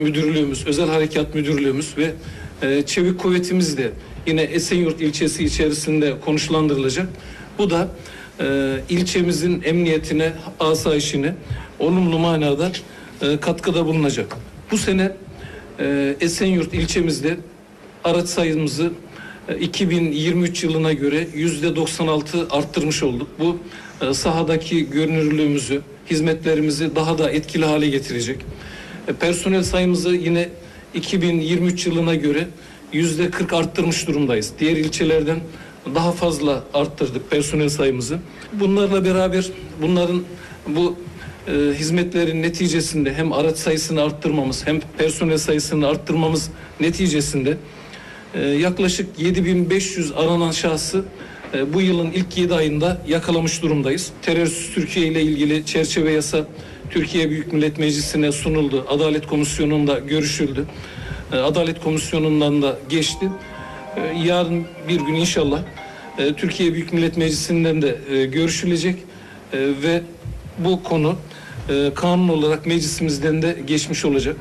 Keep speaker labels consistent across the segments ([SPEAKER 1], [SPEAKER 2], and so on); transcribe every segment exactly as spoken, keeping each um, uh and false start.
[SPEAKER 1] Müdürlüğümüz, Özel Harekat Müdürlüğümüz ve e, Çevik Kuvvetimiz de yine Esenyurt ilçesi içerisinde konuşlandırılacak. Bu da e, ilçemizin emniyetine, asayişine olumlu manada e, katkıda bulunacak. Bu sene e, Esenyurt ilçemizde araç sayımızı e, iki bin yirmi üç yılına göre yüzde doksan altı arttırmış olduk. Bu e, sahadaki görünürlüğümüzü, hizmetlerimizi daha da etkili hale getirecek. E, personel sayımızı yine iki bin yirmi üç yılına göre yüzde kırk arttırmış durumdayız. Diğer ilçelerden daha fazla arttırdık personel sayımızı. Bunlarla beraber bunların bu e, hizmetlerin neticesinde hem araç sayısını arttırmamız hem personel sayısını arttırmamız neticesinde e, yaklaşık yedi bin beş yüz aranan şahsı e, bu yılın ilk yedi ayında yakalamış durumdayız. Terörsüz Türkiye ile ilgili çerçeve yasa Türkiye Büyük Millet Meclisi'ne sunuldu. Adalet Komisyonu'nda görüşüldü. E, Adalet Komisyonu'ndan da geçti. E, yarın bir gün inşallah e, Türkiye Büyük Millet Meclisi'nden de e, görüşülecek e, ve bu konu e, kanun olarak meclisimizden de geçmiş olacak.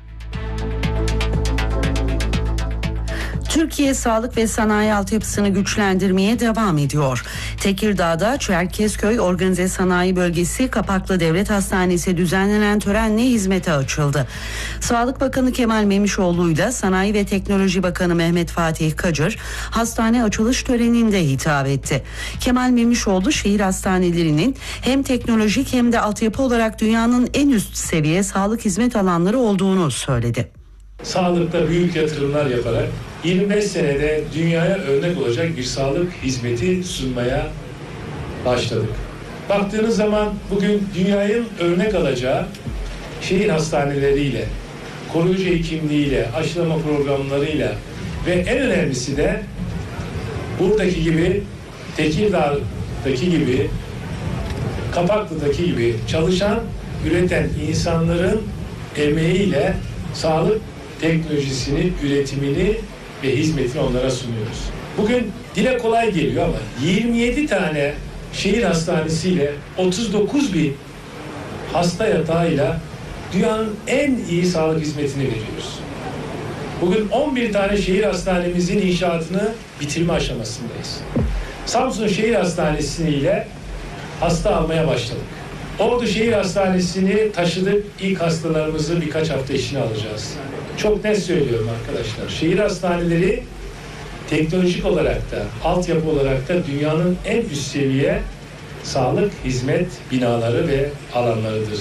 [SPEAKER 2] Türkiye sağlık ve sanayi altyapısını güçlendirmeye devam ediyor. Tekirdağ'da Çerkezköy Organize Sanayi Bölgesi Kapaklı Devlet Hastanesi düzenlenen törenle hizmete açıldı. Sağlık Bakanı Kemal Memişoğlu ile Sanayi ve Teknoloji Bakanı Mehmet Fatih Kacır hastane açılış töreninde hitap etti. Kemal Memişoğlu şehir hastanelerinin hem teknolojik hem de altyapı olarak dünyanın en üst seviye sağlık hizmet alanları olduğunu söyledi.
[SPEAKER 3] Sağlıkta büyük yatırımlar yaparak yirmi beş senede dünyaya örnek olacak bir sağlık hizmeti sunmaya başladık. Baktığınız zaman bugün dünyanın örnek alacağı şehir hastaneleriyle, koruyucu hekimliğiyle, aşılama programlarıyla ve en önemlisi de buradaki gibi, Tekirdağ'daki gibi, Kapaklı'daki gibi çalışan, üreten insanların emeğiyle sağlık teknolojisini, üretimini ve hizmetini onlara sunuyoruz. Bugün dile kolay geliyor ama yirmi yedi tane şehir hastanesiyle otuz dokuz bin hasta yatağıyla dünyanın en iyi sağlık hizmetini veriyoruz. Bugün on bir tane şehir hastanemizin inşaatını bitirme aşamasındayız. Samsun Şehir Hastanesi ile hasta almaya başladık. Ordu Şehir Hastanesi'ni taşıdık. İlk hastalarımızı birkaç hafta içine alacağız. Çok net söylüyorum arkadaşlar. Şehir hastaneleri teknolojik olarak da, altyapı olarak da dünyanın en üst seviye sağlık hizmet binaları ve alanlarıdır.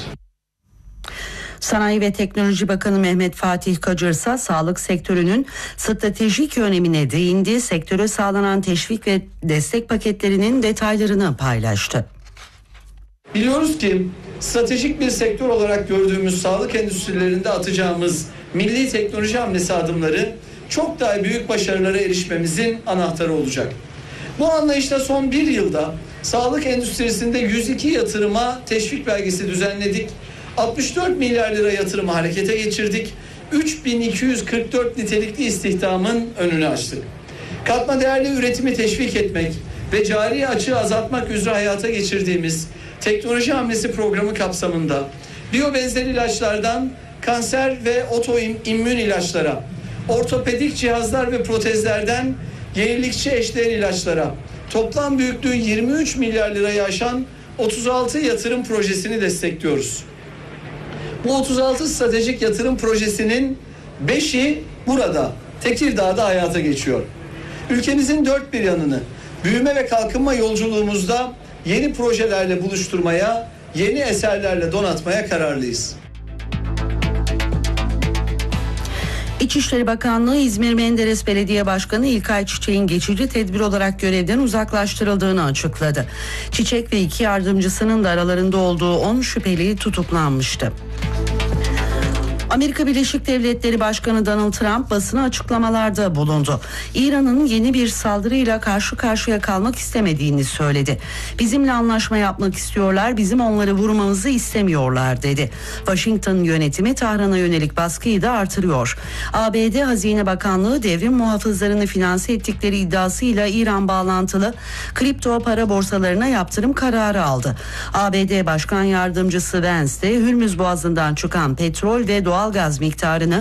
[SPEAKER 2] Sanayi ve Teknoloji Bakanı Mehmet Fatih Kacır ise sağlık sektörünün stratejik önemine değindi. Sektöre sağlanan teşvik ve destek paketlerinin detaylarını paylaştı.
[SPEAKER 4] Biliyoruz ki stratejik bir sektör olarak gördüğümüz sağlık endüstrilerinde atacağımız milli teknoloji hamlesi adımları çok daha büyük başarılara erişmemizin anahtarı olacak. Bu anlayışla son bir yılda sağlık endüstrisinde yüz iki yatırıma teşvik belgesi düzenledik. altmış dört milyar lira yatırımı harekete geçirdik. üç bin iki yüz kırk dört nitelikli istihdamın önünü açtık. Katma değerli üretimi teşvik etmek ve cari açığı azaltmak üzere hayata geçirdiğimiz teknoloji hamlesi programı kapsamında biyobenzer ilaçlardan kanser ve otoimmün ilaçlara, ortopedik cihazlar ve protezlerden yenilikçi eşdeğer ilaçlara toplam büyüklüğü yirmi üç milyar lirayı aşan otuz altı yatırım projesini destekliyoruz. Bu otuz altı stratejik yatırım projesinin beşi burada, Tekirdağ'da hayata geçiyor. Ülkemizin dört bir yanını büyüme ve kalkınma yolculuğumuzda yeni projelerle buluşturmaya, yeni eserlerle donatmaya kararlıyız.
[SPEAKER 2] İçişleri Bakanlığı İzmir Menderes Belediye Başkanı İlkay Çiçek'in geçici tedbir olarak görevden uzaklaştırıldığını açıkladı. Çiçek ve iki yardımcısının da aralarında olduğu on şüpheli tutuklanmıştı. Amerika Birleşik Devletleri Başkanı Donald Trump basına açıklamalarda bulundu. İran'ın yeni bir saldırıyla karşı karşıya kalmak istemediğini söyledi. Bizimle anlaşma yapmak istiyorlar, bizim onları vurmamızı istemiyorlar dedi. Washington yönetimi Tahran'a yönelik baskıyı da artırıyor. A B D Hazine Bakanlığı devrim muhafızlarını finanse ettikleri iddiasıyla İran bağlantılı kripto para borsalarına yaptırım kararı aldı. A B D Başkan Yardımcısı Vance de Hürmüz Boğazı'ndan çıkan petrol ve doğal doğalgaz miktarını